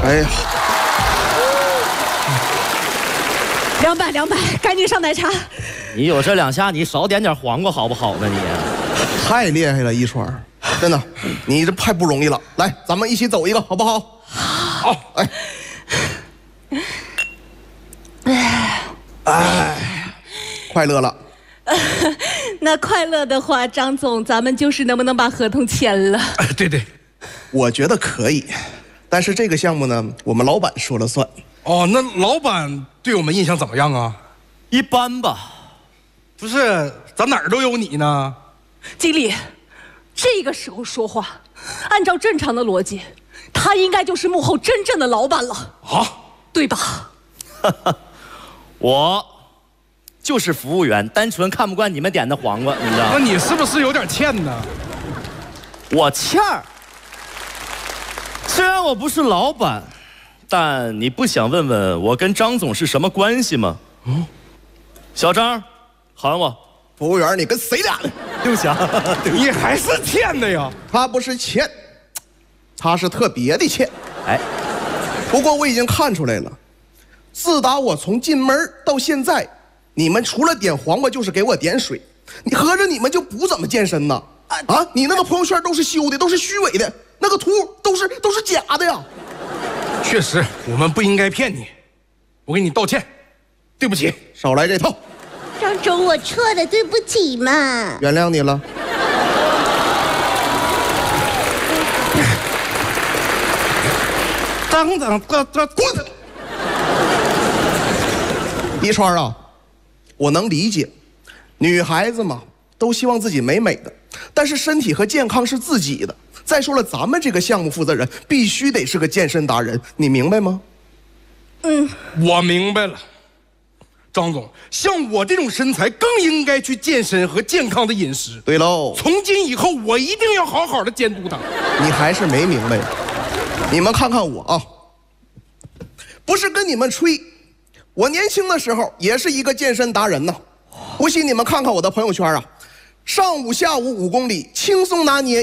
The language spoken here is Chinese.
哎呀 ，200，赶紧上奶茶。 你有这2下，你少点点黄瓜好不好呢？你太厉害了，一川，真的，你这太不容易了。来，咱们一起走一个，好不好？好，快乐了。 那快乐的话，张总，咱们就是能不能把合同签了？ 对， 我觉得可以，但是这个项目呢，我们老板说了算。 哦，那老板对我们印象怎么样啊？ 一般吧。 不是，咱哪儿都有你呢。 经理，这个时候说话，按照正常的逻辑，他应该就是幕后真正的老板了啊， 对吧？ 我就是服务员，单纯看不惯你们点的黄瓜，你知道吗？ 那你是不是有点欠呢？ 我欠儿。虽然我不是老板，但你不想问问我跟张总是什么关系吗？小张，喊我。 服务员，你跟谁俩呢？ 对不起啊， 你还是欠的呀。 他不是欠，他是特别的欠。 哎， 不过我已经看出来了，自打我从进门到现在，你们除了点黄瓜就是给我点水，你合着你们就不怎么健身呢？啊，你那个朋友圈都是修的，都是虚伪的，那个图都是假的呀。 确实，我们不应该骗你，我给你道歉，对不起。 少来这套。 张总，我错了，对不起嘛。 原谅你了。 张总，滚！ 一川啊，我能理解，女孩子嘛都希望自己美美的，但是身体和健康是自己的。再说了，咱们这个项目负责人必须得是个健身达人，你明白吗？ 我明白了。张总，像我这种身材更应该去健身和健康的饮食。 对喽， 从今以后我一定要好好的监督他。 你还是没明白。你们看看我啊，不是跟你们吹，我年轻的时候也是一个健身达人呢。不信你们看看我的朋友圈啊，上午下午5公里轻松拿捏